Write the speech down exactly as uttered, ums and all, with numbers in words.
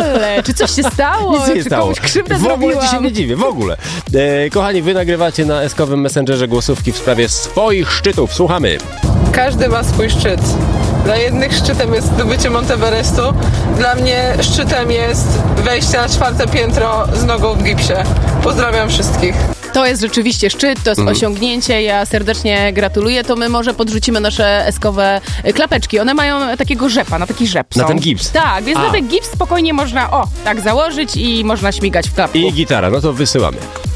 Ale, czy coś się stało? Nic się nie czy stało. komuś krzywdę w ogóle zrobiłam? ci się nie dziwię, w ogóle. E, kochani, wy nagrywacie na Eskowym Messengerze głosówki w sprawie swoich szczytów. Słuchamy. Każdy ma swój szczyt. Dla jednych szczytem jest zdobycie Monteverestu, dla mnie szczytem jest wejście na czwarte piętro z nogą w gipsie. Pozdrawiam wszystkich. To jest rzeczywiście szczyt, to jest Mhm. osiągnięcie, ja serdecznie gratuluję. To my może podrzucimy nasze eskowe klapeczki. One mają takiego rzepa, na taki rzep Na są. ten gips? Tak, więc A. na ten gips spokojnie można, o, tak założyć i można śmigać w klapku. I gitara, no to wysyłamy.